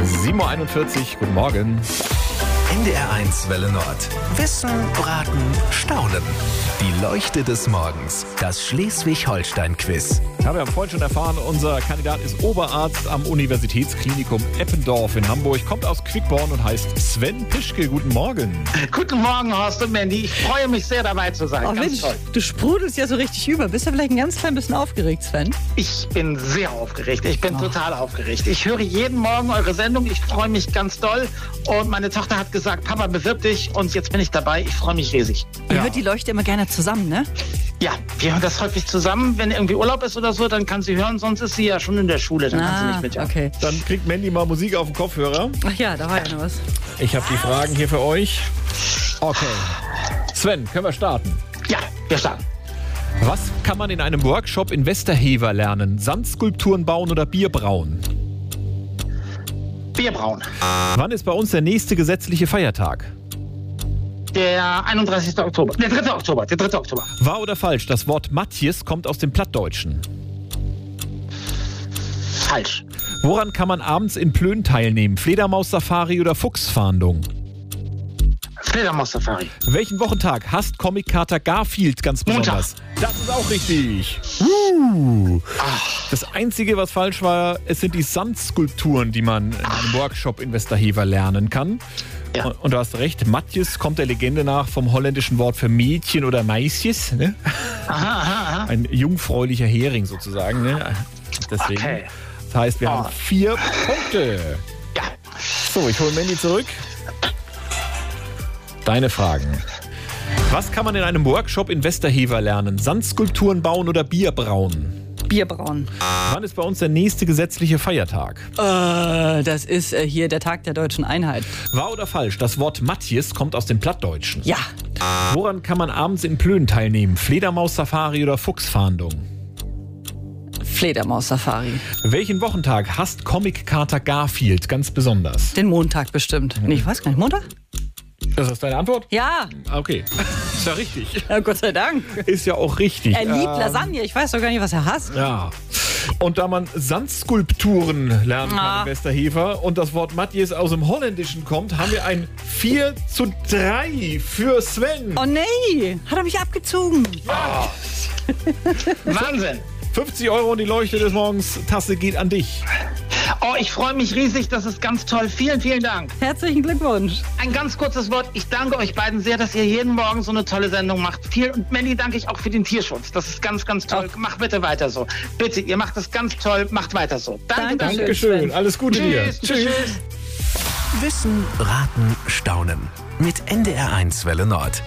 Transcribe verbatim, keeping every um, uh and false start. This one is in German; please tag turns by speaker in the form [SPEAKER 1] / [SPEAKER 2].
[SPEAKER 1] sieben Uhr einundvierzig, guten Morgen.
[SPEAKER 2] N D R eins Welle Nord. Wissen, Raten, Staunen. Die Leuchte des Morgens. Das Schleswig-Holstein-Quiz.
[SPEAKER 1] Ja, wir haben vorhin schon erfahren, unser Kandidat ist Oberarzt am Universitätsklinikum Eppendorf in Hamburg, kommt aus Quickborn und heißt Sven Pischke. Guten Morgen.
[SPEAKER 3] Guten Morgen, Horst und Mandy. Ich freue mich sehr, dabei zu sein.
[SPEAKER 4] Oh,
[SPEAKER 3] Ganz
[SPEAKER 4] Mensch,
[SPEAKER 3] toll.
[SPEAKER 4] du sprudelst ja so richtig über. Bist du vielleicht ein ganz klein bisschen aufgeregt, Sven?
[SPEAKER 3] Ich bin sehr aufgeregt. Ich bin oh. total aufgeregt. Ich höre jeden Morgen eure Sendung. Ich freue mich ganz doll. Und meine Tochter hat gesagt, Papa, bewirb dich. Und jetzt bin ich dabei. Ich freue mich riesig.
[SPEAKER 4] Ihr
[SPEAKER 1] Ja.
[SPEAKER 4] hört die Leuchte immer gerne zusammen, ne?
[SPEAKER 3] Ja, wir hören das häufig zusammen. Wenn irgendwie Urlaub ist oder so, dann kann sie hören. Sonst ist sie ja schon in der Schule. Dann kann sie nicht mit. Ja.
[SPEAKER 4] Okay.
[SPEAKER 1] Dann kriegt Mandy mal Musik auf den Kopfhörer.
[SPEAKER 4] Ach ja, da war ja noch was.
[SPEAKER 1] Ich habe die Fragen hier für euch. Okay. Sven, können wir starten?
[SPEAKER 3] Ja, wir starten.
[SPEAKER 1] Was kann man in einem Workshop in Westerhever lernen? Sandskulpturen bauen oder Bier brauen?
[SPEAKER 3] Bierbrauen.
[SPEAKER 1] Wann ist bei uns der nächste gesetzliche Feiertag?
[SPEAKER 3] Der einunddreißigste Oktober. Der dritte Oktober. Der dritte Oktober.
[SPEAKER 1] Wahr oder falsch? Das Wort Matjes kommt aus dem Plattdeutschen.
[SPEAKER 3] Falsch.
[SPEAKER 1] Woran kann man abends in Plön teilnehmen? Fledermaus-Safari oder Fuchsfahndung?
[SPEAKER 3] Fledermaus-Safari.
[SPEAKER 1] Welchen Wochentag hasst Comic-Kater Garfield ganz besonders? Das ist auch richtig. Uh. Das Einzige, was falsch war, es sind die Sandskulpturen, die man in einem Workshop in Westerhever lernen kann.
[SPEAKER 3] Ja.
[SPEAKER 1] Und, und du hast recht, Matjes kommt der Legende nach vom holländischen Wort für Mädchen oder Meisjes. Ne?
[SPEAKER 3] Aha, aha, aha.
[SPEAKER 1] Ein jungfräulicher Hering sozusagen. Ne? Deswegen.
[SPEAKER 3] Okay.
[SPEAKER 1] Das heißt, wir
[SPEAKER 3] Oh.
[SPEAKER 1] haben vier Punkte.
[SPEAKER 3] Ja.
[SPEAKER 1] So, ich hole Mandy zurück. Deine Fragen. Was kann man in einem Workshop in Westerhever lernen? Sandskulpturen bauen oder Bier brauen?
[SPEAKER 4] Bierbrauen.
[SPEAKER 1] Wann ist bei uns der nächste gesetzliche Feiertag?
[SPEAKER 4] Äh, das ist äh, hier der Tag der deutschen Einheit.
[SPEAKER 1] Wahr oder falsch? Das Wort Matjes kommt aus dem Plattdeutschen.
[SPEAKER 4] Ja.
[SPEAKER 1] Woran kann man abends in Plön teilnehmen? Fledermaus-Safari oder Fuchsfahndung?
[SPEAKER 4] Fledermaus-Safari.
[SPEAKER 1] Welchen Wochentag hasst Comic-Kater Garfield ganz besonders?
[SPEAKER 4] Den Montag bestimmt. Nee, ich weiß gar nicht. Montag?
[SPEAKER 1] Das ist deine Antwort?
[SPEAKER 4] Ja.
[SPEAKER 1] Okay. Ist ja richtig.
[SPEAKER 4] Ja, Gott sei Dank.
[SPEAKER 1] Ist ja auch richtig.
[SPEAKER 4] Er liebt
[SPEAKER 1] Ähm,
[SPEAKER 4] Lasagne. Ich weiß doch gar nicht, was er hasst.
[SPEAKER 1] Ja. Und da man Sandskulpturen lernen kann
[SPEAKER 4] Ah.
[SPEAKER 1] in Westerhever und das Wort Matjes aus dem Holländischen kommt, haben wir ein vier zu drei für Sven.
[SPEAKER 4] Oh nee, hat er mich abgezogen.
[SPEAKER 3] Wahnsinn.
[SPEAKER 1] fünfzig Euro und die Leuchte des Morgens Tasse geht an dich.
[SPEAKER 3] Oh, ich freue mich riesig. Das ist ganz toll. Vielen, vielen Dank.
[SPEAKER 4] Herzlichen Glückwunsch.
[SPEAKER 3] Ein ganz kurzes Wort. Ich danke euch beiden sehr, dass ihr jeden Morgen so eine tolle Sendung macht. Viel und Mandy danke ich auch für den Tierschutz. Das ist ganz, ganz toll.
[SPEAKER 4] Ach.
[SPEAKER 3] Macht bitte weiter so. Bitte, ihr macht das ganz toll. Macht weiter so. Danke,
[SPEAKER 4] Danke.
[SPEAKER 3] danke.
[SPEAKER 1] Dankeschön.
[SPEAKER 4] Sven.
[SPEAKER 1] Alles Gute dir.
[SPEAKER 3] Tschüss, tschüss.
[SPEAKER 2] Wissen, Raten, Staunen. Mit N D R eins Welle Nord.